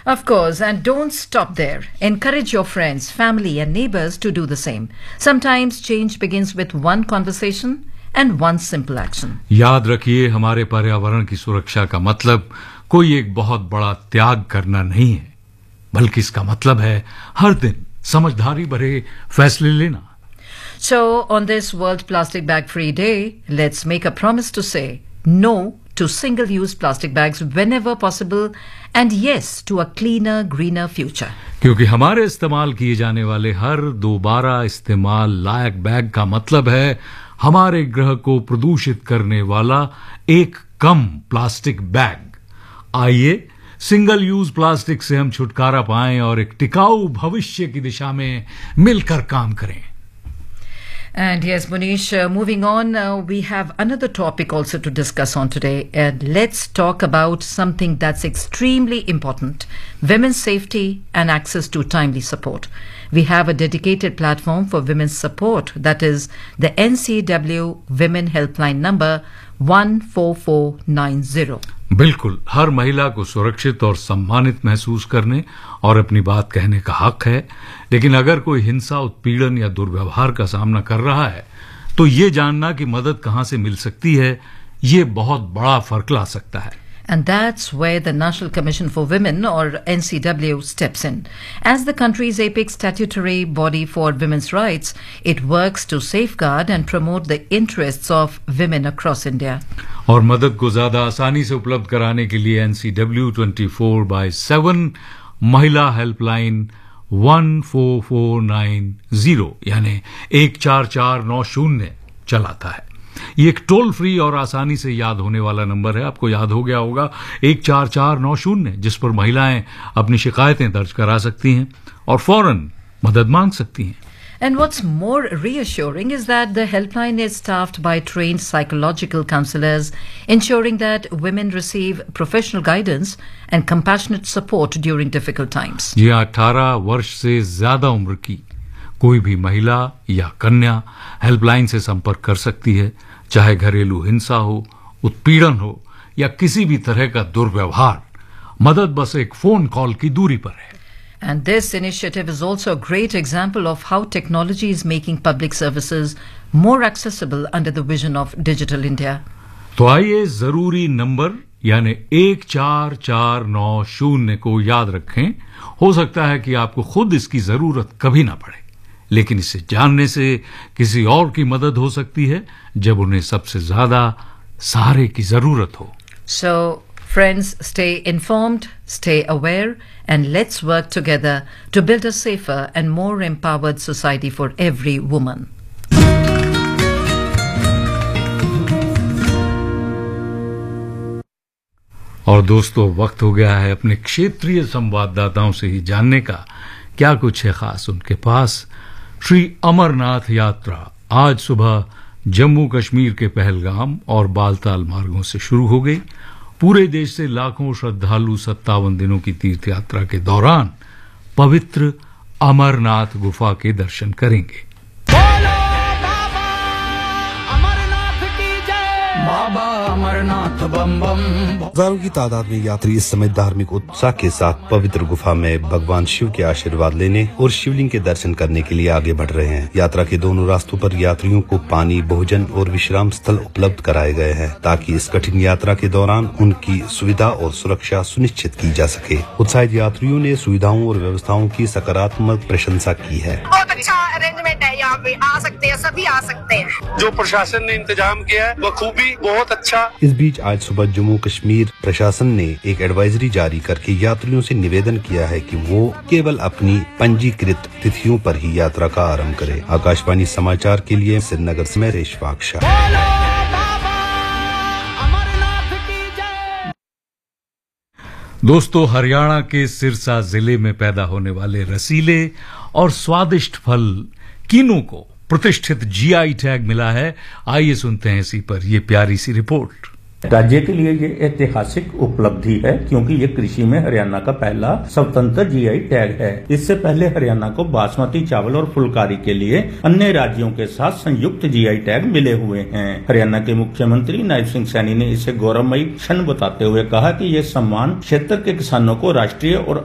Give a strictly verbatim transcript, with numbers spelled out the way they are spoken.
Of course, and don't stop there. Encourage your friends, family, and neighbors to do the same. Sometimes change begins with one conversation and one simple action. याद रखिए, हमारे पर्यावरण की सुरक्षा का मतलब कोई एक बहुत बड़ा त्याग करना नहीं है, बल्कि इसका मतलब है हर दिन समझदारी भरे फैसले लेना. So, on this World Plastic Bag Free Day, let's make a promise to say no to single-use plastic bags whenever possible, and yes to a cleaner, greener future. क्योंकि हमारे इस्तेमाल किए जाने वाले हर दोबारा इस्तेमाल लायक बैग का मतलब है हमारे ग्रह को प्रदूषित करने वाला एक कम प्लास्टिक बैग. आइए सिंगल यूज प्लास्टिक से हम छुटकारा पाएं और एक टिकाऊ भविष्य की दिशा में मिलकर काम करें. And yes, Munish, uh, moving on, uh, we have another topic also to discuss on today. And let's talk about something that's extremely important: women's safety and access to timely support. We have a dedicated platform for women's support, that is the N C W Women Helpline number one four four nine zero. बिल्कुल, हर महिला को सुरक्षित और सम्मानित महसूस करने और अपनी बात कहने का हक है, लेकिन अगर कोई हिंसा, उत्पीड़न या दुर्व्यवहार का सामना कर रहा है तो ये जानना कि मदद कहां से मिल सकती है, ये बहुत बड़ा फर्क ला सकता है. And that's where the National Commission for Women, or N C W, steps in. As the country's apex statutory body for women's rights, it works to safeguard and promote the interests of women across India. और मदद को ज्यादा आसानी से उपलब्ध कराने के लिए N C W twenty-four by seven महिला helpline one four four nine zero यानी एक चार चार नौ शून्य चलाता है. ये एक टोल फ्री और आसानी से याद होने वाला नंबर है. आपको याद हो गया होगा, एक चार चार नौ शून्य, जिस पर महिलाएं अपनी शिकायतें दर्ज करा सकती हैं और फौरन मदद मांग सकती हैं. And what's more reassuring is that the helpline is staffed by trained psychological counselors, ensuring that women receive professional guidance and compassionate support during difficult times. जी, अठारह वर्ष से ज्यादा उम्र की कोई भी महिला या कन्या हेल्पलाइन से संपर्क कर सकती है, चाहे घरेलू हिंसा हो, उत्पीड़न हो या किसी भी तरह का दुर्व्यवहार. मदद बस एक फोन कॉल की दूरी पर है. And this initiative is also a great example of how technology is making public services more accessible under the vision of Digital India. तो आइए जरूरी नंबर यानी एक चार चार नौ शून्य को याद रखें. हो सकता है कि आपको खुद इसकी जरूरत कभी ना पड़े, लेकिन इसे जानने से किसी और की मदद हो सकती है जब उन्हें सबसे ज्यादा सहारे की जरूरत हो. So, friends, stay informed, stay aware, and let's work together to build a safer and more empowered society for every woman. और दोस्तों, वक्त हो गया है अपने क्षेत्रीय संवाददाताओं से ही जानने का क्या कुछ है खास उनके पास. श्री अमरनाथ यात्रा आज सुबह जम्मू कश्मीर के पहलगाम और बालताल मार्गों से शुरू हो गई. पूरे देश से लाखों श्रद्धालु सत्तावन दिनों की तीर्थ यात्रा के दौरान पवित्र अमरनाथ गुफा के दर्शन करेंगे. हजारों की तादाद में यात्री इस समय धार्मिक उत्साह के साथ पवित्र गुफा में भगवान शिव के आशीर्वाद लेने और शिवलिंग के दर्शन करने के लिए आगे बढ़ रहे हैं. यात्रा के दोनों रास्तों पर यात्रियों को पानी, भोजन और विश्राम स्थल उपलब्ध कराए गए हैं ताकि इस कठिन यात्रा के दौरान उनकी सुविधा और सुरक्षा सुनिश्चित की जा सके. उत्साहित यात्रियों ने सुविधाओं और व्यवस्थाओं की सकारात्मक प्रशंसा की है. बहुत अच्छा अरेंजमेंट है, यहाँ पे आ सकते हैं, सभी आ सकते हैं. जो प्रशासन ने इंतजाम किया है वो खूबी बहुत अच्छा. इस बीच आज सुबह जम्मू कश्मीर प्रशासन ने एक एडवाइजरी जारी करके यात्रियों से निवेदन किया है कि वो केवल अपनी पंजीकृत तिथियों पर ही यात्रा का आरंभ करें. आकाशवाणी समाचार के लिए श्रीनगर से मैं रेशफाक शाह. दोस्तों, हरियाणा के सिरसा जिले में पैदा होने वाले रसीले और स्वादिष्ट फल कीनू को प्रतिष्ठित जीआई टैग मिला है. आइए सुनते हैं इसी पर ये प्यारी सी रिपोर्ट. राज्य के लिए ये ऐतिहासिक उपलब्धि है क्योंकि ये कृषि में हरियाणा का पहला स्वतंत्र जीआई टैग है. इससे पहले हरियाणा को बासमती चावल और फुलकारी के लिए अन्य राज्यों के साथ संयुक्त जीआई टैग मिले हुए हैं. हरियाणा के मुख्यमंत्री नायब सिंह सैनी ने इसे गौरवमयी क्षण बताते हुए कहा कि ये सम्मान क्षेत्र के किसानों को राष्ट्रीय और